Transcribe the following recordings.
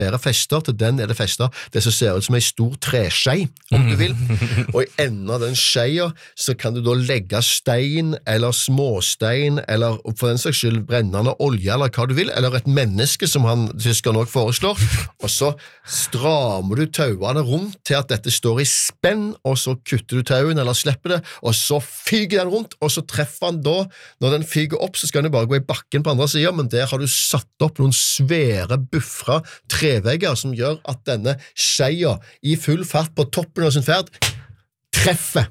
er fester, til den det fester det som ser ut som en stor treskjei, om du vil, og i enden av den skeia så kan du da legge stein, eller småstein, eller for den saks skyld brennende olje, eller hva du vil, eller et menneske som han tyskeren også foreslår, og så strammer du tauene rundt til at dette står i spenn, og så kutter du tauen, eller slipper det, og så fyger den rundt, og så treffer han da, når den fyger opp, så skal den bare gå i bakken på andre siden, men der har du satt opp noen svære buffra trevegger som gjør at denne skeia i full fart på toppen av sin ferd treffer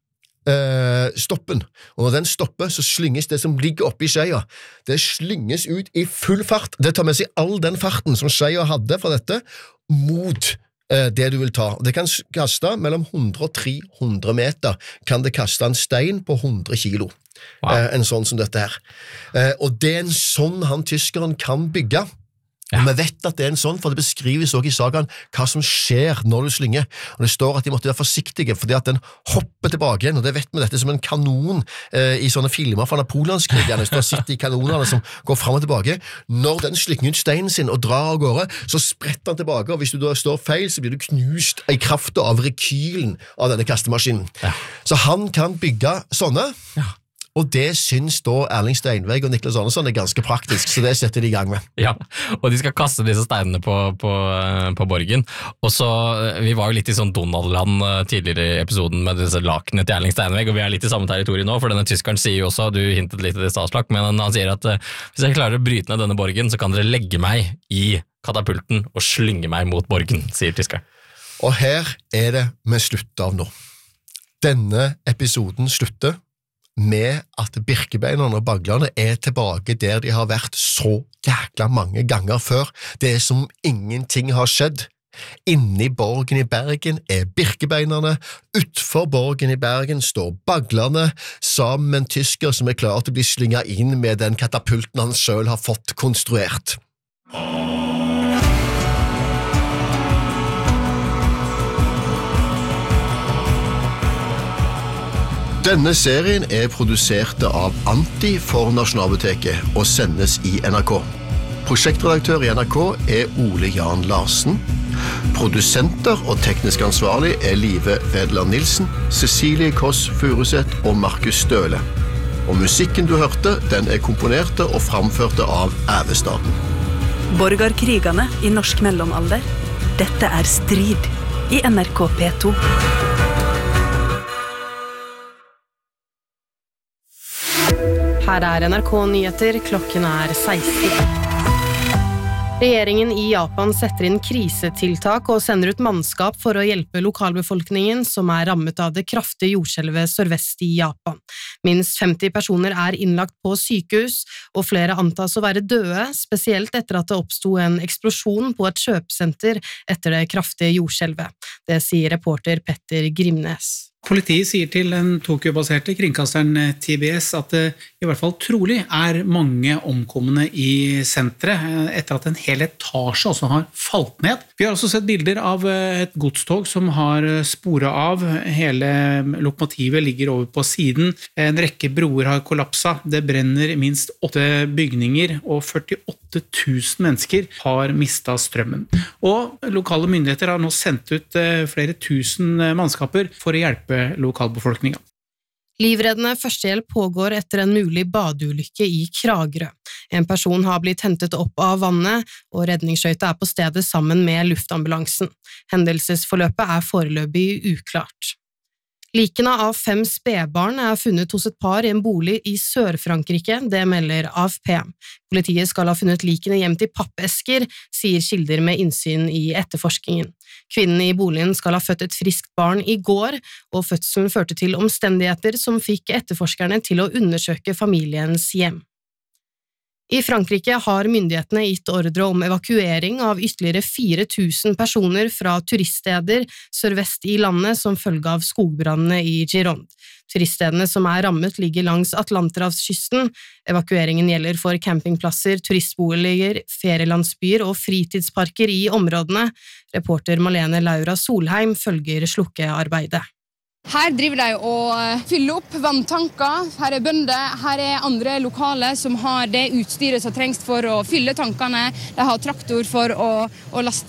stoppen, og når den stopper så slynges det som ligger oppe i skeia, det slynges ut i full fart, det tar med seg all den farten som skeia hadde fra dette mot det du vil ta. Det kan kaste mellom 100 og 300 meter, kan det kaste en stein på 100 kilo. Wow. En sånn som dette her. Og det en sånn han tyskeren kan bygge. Ja. Vi vet at det en sånn, for det beskrives også i sagaen hva som skjer når du slynger. Og det står at de måtte være forsiktige, fordi at den hopper tilbake igjen, og det vet vi dette som en kanon i sånne filmer fra Napoleonskrigene, så du har sett de kanonene som går frem og tilbake. Når den slynger ut steinen sin og drar av gårde, så spretter den tilbake, og hvis du da står feil, så blir du knust i kraften av rekylen av denne kastemaskinen. Ja. Så han kan bygge sånne, og det syns da Erling Steinveg og Niklas Andersson ganske praktisk, så det setter de i gang med. Ja, og de skal kaste disse steinene på borgen. Og så, vi var jo litt i sånn Donald-land tidligere i episoden med disse lakene til Erling Steinveg, og vi litt i samme territorium nå, for denne tyskeren sier jo også, du hintet litt i det statslak, men han sier at hvis jeg klarer å bryte ned denne borgen, så kan dere legge meg i katapulten og slynge meg mot borgen, sier tyskeren. Og her det vi slutter av nå. Denne episoden slutter med at Birkebeinerne og Baglerne tilbake der de har vært så jækla mange ganger før. Det som ingenting har skjedd. Inni borgen i Bergen Birkebeinerne, utfor borgen i Bergen står Baglerne, sammen med en tysker som klar til å bli slynget inn med den katapulten han selv har fått konstruert. Denne serien produsert av Anti for Nasjonalbiblioteket og sendes i NRK. Prosjektredaktør i NRK Ole Jan Larsen. Produsenter og teknisk ansvarlig Live Vedler Nilsen, Cecilie Koss Furuseth og Markus Støle. Og musikken du hørte, den komponerte og framførte av Ævestaden. Borgarkrigene i norsk mellomalder. Dette Strid i NRK P2. Her NRK Nyheter, klokken 16. Regjeringen i Japan setter inn krisetiltak og sender ut mannskap for å hjelpe lokalbefolkningen som rammet av det kraftige jordskjelvet sørvest i Japan. Minst 50 personer innlagt på sykehus, og flere antas å være døde, spesielt etter at det oppstod en eksplosjon på et kjøpesenter etter det kraftige jordskjelvet. Det sier reporter Petter Grimnes. Politiet sier til den Tokyo-baserte kringkasteren TBS at det i hvert fall trolig mange omkomne i senteret etter at en hel etasje også har falt ned. Vi har også sett bilder av et godstog som har sporet av. Hele lokomotivet ligger over på siden. En rekke broer har kollapset. Det brenner minst 8 bygninger, og 48 000 mennesker har mistet strømmen. Og lokale myndigheter har nå sendt ut flere tusen mannskaper for å hjelpe lokalbefolkningen. Livreddende førstehjelp pågår etter en mulig badeulykke i Kragerø. En person har blitt hentet opp av vannet, og redningsskøyta på stedet sammen med luftambulansen. Hendelsesforløpet foreløpig uklart. Likene av 5 spedbarn funnet hos et par i en bolig i Sør-Frankrike, det melder AFP. Politiet skal ha funnet likene hjem til pappesker, sier kilder med innsyn i etterforskningen. Kvinnen i boligen skal ha født et friskt barn i går, og fødselen førte til omstendigheter som fikk etterforskerne til å undersøke familiens hjem. I Frankrike har myndighetene gitt ordre om evakuering av ytterligere 4000 personer fra turiststeder sørvest i landet som følge av skogbrannene i Gironde. Turiststedene som rammet ligger langs Atlanterhavskysten. Evakueringen gjelder for campingplasser, turistboliger, ferielandsbyer og fritidsparker i områdene. Reporter Malene Laura Solheim følger slukkearbeidet. Her driver de og fyller opp vanntanker. Her er bønder, her er andre lokale som har det utstyret som trengs for å fylle tankene. De har traktor for å laste